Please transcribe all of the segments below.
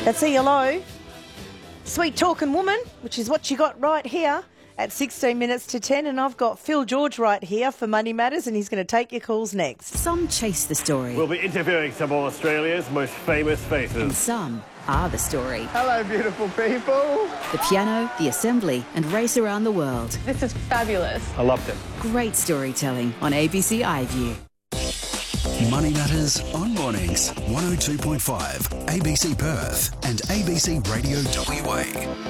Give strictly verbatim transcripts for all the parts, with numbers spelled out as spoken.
That's E L O. Sweet Talking Woman, which is what you got right here at sixteen minutes to ten. And I've got Phil George right here for Money Matters, and he's going to take your calls next. Some chase the story. We'll be interviewing some of Australia's most famous And faces. some are the story. Hello, beautiful people. The piano, the assembly, and race around the world. This is fabulous. I loved it. Great storytelling on A B C iView. Money Matters on Mornings, one oh two point five, A B C Perth and A B C Radio W A.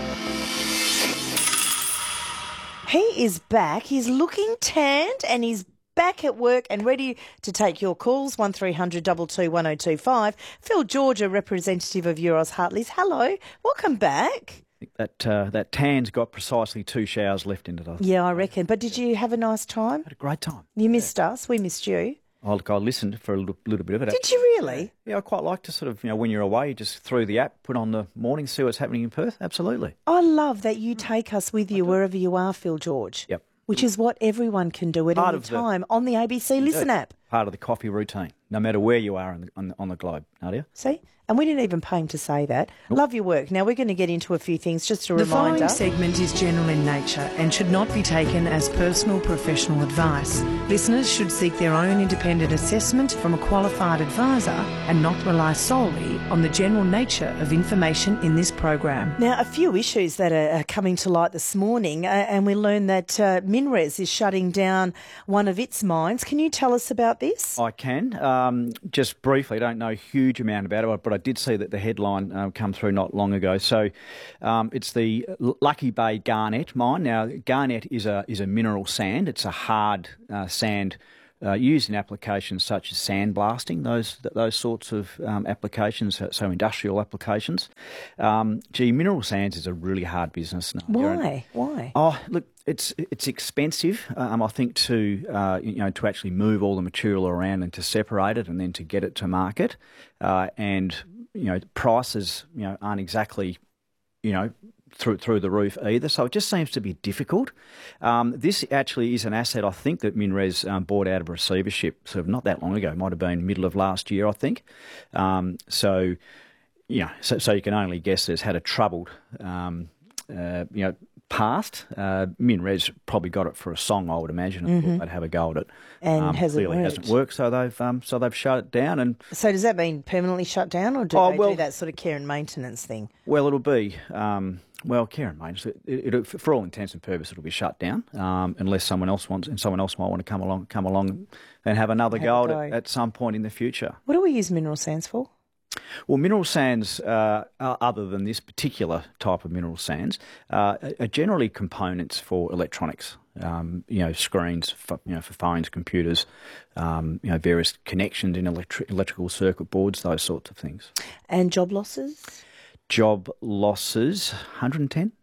He is back. He's looking tanned and he's back at work and ready to take your calls. one three hundred two two one oh two five. Phil George, a representative of Euros Hartleys. Hello. Welcome back. That uh, that tan's got precisely two showers left in it. I Yeah, I reckon. But did you have a nice time? had a great time. You missed us. We missed you. I, I listened for a little, little bit of it. Did you really? Yeah, I quite like to sort of, you know, when you're away, you just through the app, put on the morning, see what's happening in Perth. Absolutely. I love that you take us with you wherever you are, Phil George. Yep. Which is what everyone can do at Part any of the- time on the A B C Listen Indeed. app. Part of the coffee routine, no matter where you are on the, on the, on the globe, Nadia. See? And we didn't even pay him to say that. Love your work. Now, we're going to get into a few things. Just a The reminder. following segment is general in nature and should not be taken as personal professional advice. Listeners should seek their own independent assessment from a qualified advisor and not rely solely on the general nature of information in this program. Now, a few issues that are are coming to light this morning, uh, and we learned that uh, MinRes is shutting down one of its mines. Can you tell us about this? I can. Um, just briefly, I don't know a huge amount about it, but I did see that the headline um, come through not long ago. So um, it's the Lucky Bay Garnet mine. Now, garnet is a is a mineral sand. It's a hard uh, sand uh, used in applications such as sandblasting, those those sorts of um, applications, so, so industrial applications. Um, gee, mineral sands is a really hard business. Why? Why? Oh, look, it's it's expensive. Um, I think to uh, you know to actually move all the material around and to separate it and then to get it to market, uh, and you know prices you know aren't exactly you know through through the roof either. So it just seems to be difficult. Um, this actually is an asset I think that MinRes um, bought out of receivership sort of not that long ago. It might have been middle of last year, I think. Um, so you know, so, so you can only guess that it's had a troubled um, uh, you know. past. Uh, MinRes probably got it for a song, I would imagine, and thought they'd have a go at it. And um, hasn't clearly worked. hasn't worked, so they've um, so they've shut it down. And So does that mean permanently shut down, or do Oh, they well- do that sort of care and maintenance thing? well, it'll be um, well, care and maintenance. It, it, for all intents and purposes, it'll be shut down um, unless someone else wants, and someone else might want to come along, come along, and have another Have go a at it go. at some point in the future. What do we use mineral sands for? Well, mineral sands, uh, are- other than this particular type of mineral sands, uh, are- are generally components for electronics. Um, you know, screens, for, you know, for phones, computers, um, you know, various connections in electri- electrical circuit boards, those sorts of things. And job losses? Job losses, one hundred ten.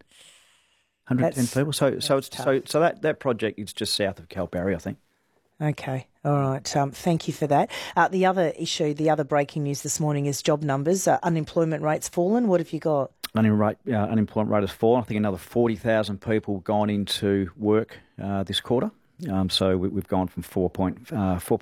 one hundred ten That's- people. So, so it's that's so tough. so that, that project is just south of Kalbarri, I think. Okay, all right. Um, thank you for that. Uh, the other issue, the other breaking news this morning is job numbers. Uh, unemployment rates fallen. What have you got? Unemployment rate, uh, unemployment rate has fallen. I think another forty thousand people gone into work uh, this quarter. Um, so we, we've gone from four point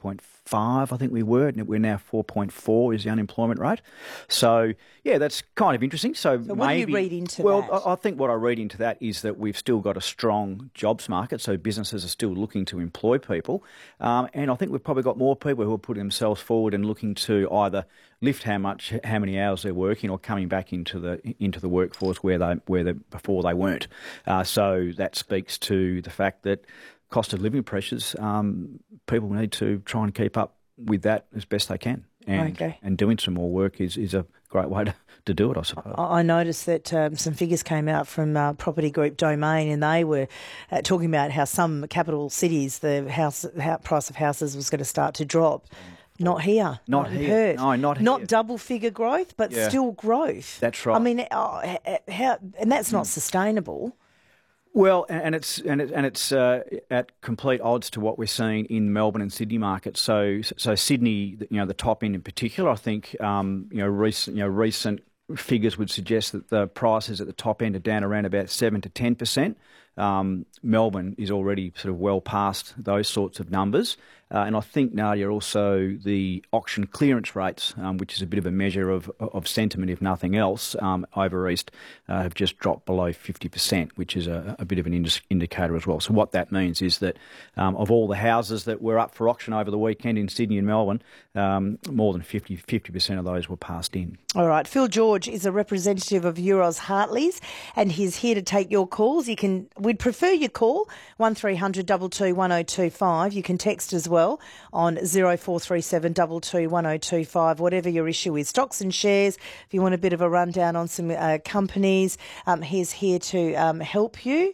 five, I think we were, and we're now four point four is the unemployment rate. So, yeah, that's kind of interesting. So, So what do you maybe, read into well, that? I, I think what I read into that is that we've still got a strong jobs market, so businesses are still looking to employ people. Um, and I think we've probably got more people who are putting themselves forward and looking to either lift how much, how many hours they're working, or coming back into the into the workforce where they where they before they weren't. Uh, so that speaks to the fact that cost of living pressures, um, people need to try and keep up with that as best they can. And, Okay. and doing some more work is, is a great way to, to do it, I suppose. I I noticed that um, some figures came out from uh, property group Domain, and they were uh, talking about how some capital cities, the house, house price of houses was going to start to drop. Not here. Not in here. Perth. No, not Not here. double figure growth, but Yeah. still growth. That's right. I mean, oh, h- h- how, and that's not sustainable. Well, and it's and it, and it's uh, at complete odds to what we're seeing in Melbourne and Sydney markets. So, so Sydney, you know, the top end in particular, I think, um, you know, recent, you know, recent figures would suggest that the prices at the top end are down around about seven to ten percent. um, Melbourne is already sort of well past those sorts of numbers. Uh, and I think, Nadia, also the auction clearance rates, um, which is a bit of a measure of, of sentiment, if nothing else, um, over East uh, have just dropped below fifty percent, which is a, a bit of an indi- indicator as well. So what that means is that um, of all the houses that were up for auction over the weekend in Sydney and Melbourne, um, more than fifty percent of those were passed in. All right. Phil George is a representative of Euroz Hartleys, and he's here to take your calls. You can, we'd prefer you call one three hundred two two one oh two five. You can text as well on zero four three seven two two one oh two five, whatever your issue is. Stocks and shares, if you want a bit of a rundown on some uh, companies, um, he's here to um, help you.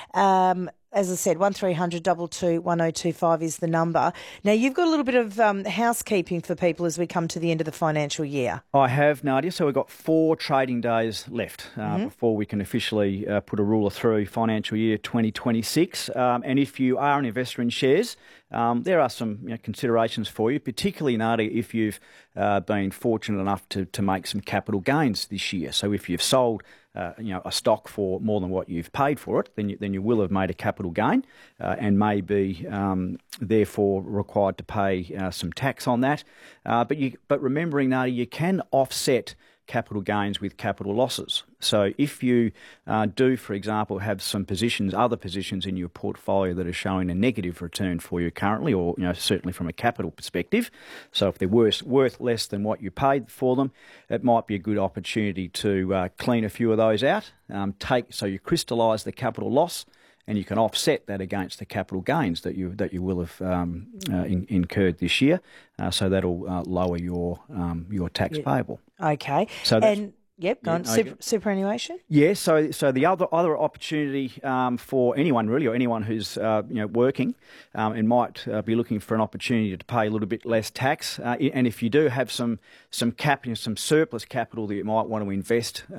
Um, As I said, one three hundred two two one oh two five is the number. Now, you've got a little bit of um, housekeeping for people as we come to the end of the financial year. I have, Nadia. So we've got four trading days left uh, mm-hmm. before we can officially uh, put a ruler through financial year twenty twenty-six. Um, and if you are an investor in shares, um, there are some you know, considerations for you, particularly, Nadia, if you've uh, been fortunate enough to, to make some capital gains this year. So if you've sold Uh, you know, a stock for more than what you've paid for it, then you, then you will have made a capital gain uh, and may be um, therefore required to pay uh, some tax on that. Uh, but you, but remembering, Nadia, you can offset capital gains with capital losses. So if you uh, do, for example, have some positions, other positions in your portfolio that are showing a negative return for you currently, or you know certainly from a capital perspective, so if they're worth, worth less than what you paid for them, it might be a good opportunity to uh, clean a few of those out. Um, take so you crystallise the capital loss, and you can offset that against the capital gains that you that you will have um, uh, in, incurred this year. Uh, so that'll uh, lower your um, your tax yeah. payable. So Okay. that's, and yep, go yeah, on. Super, okay. Superannuation. Yeah. So so the other other opportunity um, for anyone really, or anyone who's uh, you know working um, and might uh, be looking for an opportunity to pay a little bit less tax, uh, and if you do have some some cap, you know, some surplus capital that you might want to invest.